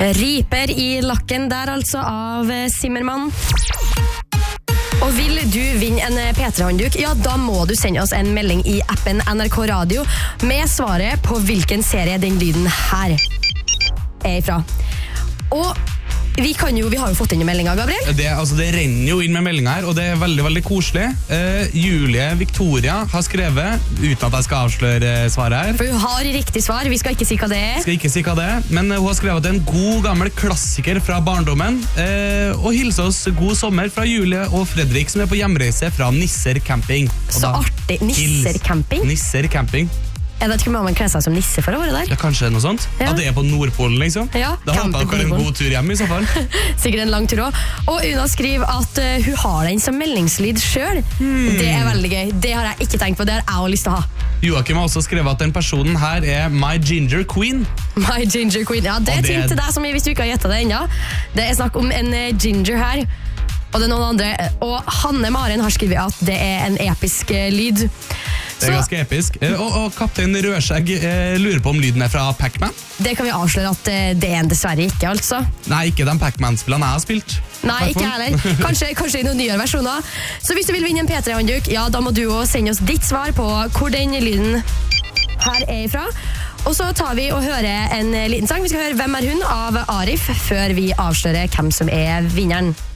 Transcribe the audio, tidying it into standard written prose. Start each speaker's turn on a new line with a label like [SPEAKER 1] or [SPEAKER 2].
[SPEAKER 1] Riper i lakken der altså av Zimmermann. Og vil du vinne en P3-håndduk, ja, da må du sende oss en melding i appen NRK Radio med svaret på hvilken serie den lyden her er ifra. Og vi har jo fått inn meldinger, Gabriel.
[SPEAKER 2] Det renner jo inn med meldinger her, og det er veldig, veldig koselig. Julie Victoria har skrevet, uten at jeg skal avsløre svaret her.
[SPEAKER 1] For hun har riktig svar, vi skal ikke si hva det er.
[SPEAKER 2] Skal ikke si hva det er, men hun har skrevet at det er en god, gammel klassiker fra barndommen, og hilser oss god sommer fra Julie og Fredrik, som er på hjemreise fra Nisser camping.
[SPEAKER 1] Så artig, Nisser camping?
[SPEAKER 2] Nisser camping.
[SPEAKER 1] Jeg vet ikke om man kler seg som nisse for å være der.
[SPEAKER 2] Ja, kanskje noe sånt. Ja. At det er på Nordpolen, liksom.
[SPEAKER 1] Ja,
[SPEAKER 2] da håper jeg dere en god tur hjem i så fall.
[SPEAKER 1] Sikkert en lang tur også. Og Una skriver at hun har den som meldingslyd selv. Det er veldig gøy. Det har jeg ikke tenkt på, det har jeg også lyst til å ha.
[SPEAKER 2] Joakim har også skrevet at den personen her er My Ginger Queen.
[SPEAKER 1] My Ginger Queen, ja, det er ting til deg som hvis du ikke har gjettet det enda. Det er snakk om en ginger her. Og det er noen andre. Og Hanne Maren har skrevet at det er en episk lyd.
[SPEAKER 2] Det er ganske episk. Og kaptein Rødskjegg lurer på om lyden er fra Pac-Man.
[SPEAKER 1] Det kan vi avsløre at det er en dessverre ikke, altså.
[SPEAKER 2] Nei, ikke de Pac-Man-spillene jeg har spilt.
[SPEAKER 1] Nei, ikke heller. Kanskje i noen nyere versjoner. Så hvis du vil vinne en P3-håndduk, ja, da må du også sende oss ditt svar på hvor den lyden her er ifra. Og så tar vi og hører en liten sang. Vi skal høre Hvem er hun av Arif, før vi avslører hvem som er vinneren.